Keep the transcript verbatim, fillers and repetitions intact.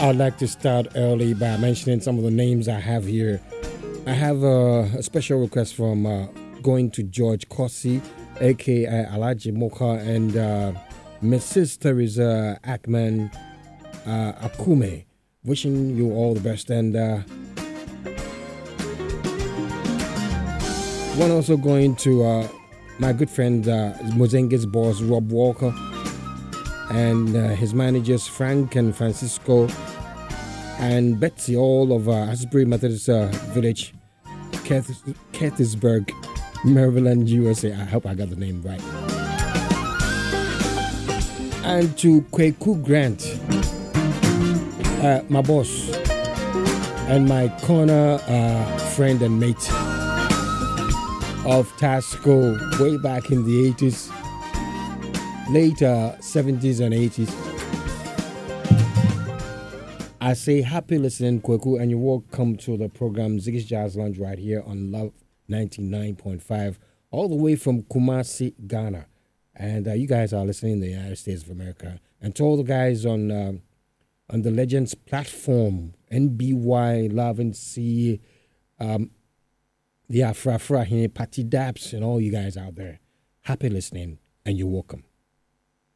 I'd like to start early by mentioning some of the names I have here. I have uh, a special request from uh, going to George Corsi, aka Alaji Moka, and uh, Missus Teresa Ackman uh, Akume. Wishing you all the best. And uh, one also going to uh, my good friend uh, Mozenge's boss Rob Walker, and uh, his managers Frank and Francisco and Betsy, all of uh, Asbury Methodist uh, Village, Gettysburg, Maryland, U S A. I hope I got the name right. And to Kweku Grant, uh, my boss and my corner uh, friend and mate of Tasco way back in the eighties, later seventies and eighties. I say happy listening, Kweku, and you're welcome to the program Ziggy's Jazz Lounge right here on Love ninety-nine point five, all the way from Kumasi, Ghana. And uh, you guys are listening in the United States of America. And to all the guys on uh, on the Legends platform, N B Y, Love and C, um, the Afra Afra, Patty Daps, and all you guys out there, happy listening, and you're welcome.